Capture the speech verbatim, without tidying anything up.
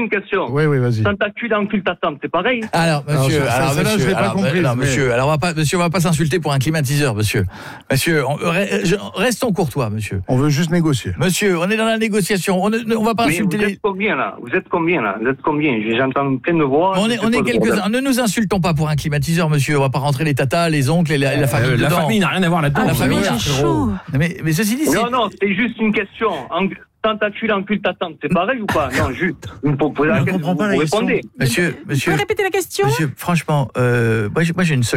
une question. Oui, oui, vas-y. Tentacule en cul tâtante, c'est pareil? Alors, monsieur, Alors, ça- alors, ça, là, monsieur, je l'ai pas alors, comprise, alors, mais- monsieur, alors, on va pas, monsieur, on va pas s'insulter pour un climatiseur, monsieur. Monsieur, on- re- je- restons courtois, monsieur. On veut juste négocier. Monsieur, on est dans la négociation. On ne on va pas Mais insulter vous les. êtes combien là? Vous êtes combien là? Vous êtes combien? J'entends plein de voix. On est, on est quelques-uns. Ne nous insultons pas pour un climatiseur, monsieur. On va pas rentrer les tatas, les oncles et la, et la famille Euh, la dedans. famille n'a rien à voir là-dedans. la famille, c'est là, chaud. Mais, mais ceci dit, c'est. Non, non, c'est juste une question. En... Tentacule en cul tâtante, c'est pareil ou pas? Non, juste. Vous me posez la Je question, comprends pas vous la question. répondez. Monsieur, Vous monsieur, pouvez répéter la question? monsieur, franchement, euh, moi, j'ai- moi j'ai une seule